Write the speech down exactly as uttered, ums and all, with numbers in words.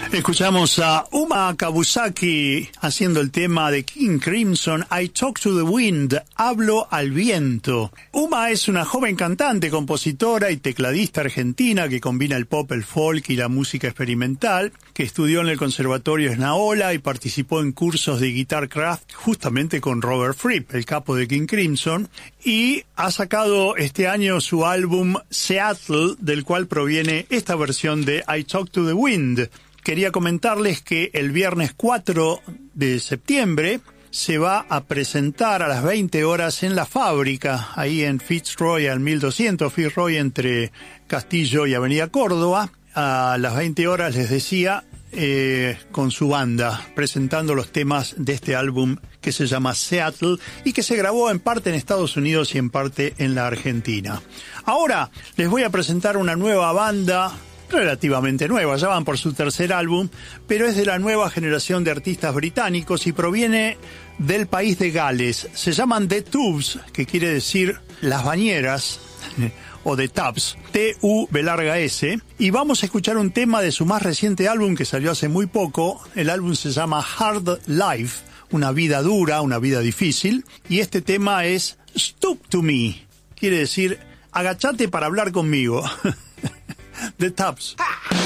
Escuchamos a Uma Kabusaki haciendo el tema de King Crimson, I Talk to the Wind, Hablo al Viento. Uma es una joven cantante, compositora y tecladista argentina que combina el pop, el folk y la música experimental, que estudió en el Conservatorio Esnaola y participó en cursos de Guitar Craft justamente con Robert Fripp, el capo de King Crimson, y ha sacado este año su álbum Seattle, del cual proviene esta versión de I Talk to the Wind. Quería comentarles que el viernes cuatro de septiembre se va a presentar a las veinte horas en La Fábrica, ahí en Fitzroy al mil doscientos, Fitzroy entre Castillo y Avenida Córdoba. A las veinte horas, les decía, eh, con su banda, presentando los temas de este álbum que se llama Seattle y que se grabó en parte en Estados Unidos y en parte en la Argentina. Ahora les voy a presentar una nueva banda relativamente nueva, ya van por su tercer álbum, pero es de la nueva generación de artistas británicos y proviene del país de Gales. Se llaman The Tubs, que quiere decir las bañeras, o The Tubs, T U B larga S, y vamos a escuchar un tema de su más reciente álbum que salió hace muy poco. El álbum se llama Hard Life, una vida dura, una vida difícil, y este tema es Stoop to Me, quiere decir agachate para hablar conmigo. The Tubs. Ah.